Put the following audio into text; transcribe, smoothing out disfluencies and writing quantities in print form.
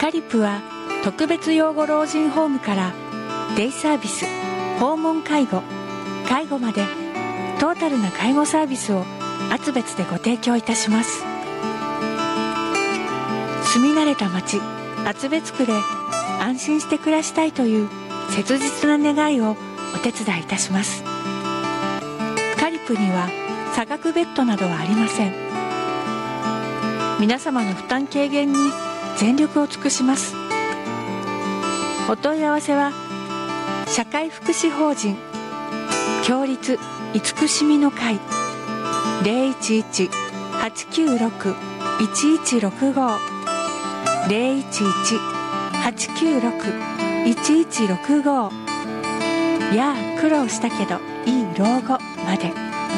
カリプは特別養護老人ホームからデイサービス、訪問介護、介護までトータルな介護サービスを厚別でご提供いたします。住み慣れた町厚別区で安心して暮らしたいという切実な願いをお手伝いいたします。カリプには差額ベッドなどはありません。皆様の負担軽減に全力を尽くします。お問い合わせは社会福祉法人共立慈しみの会 011-896-1165 011-896-1165 やあ苦労したけどいい老後まで。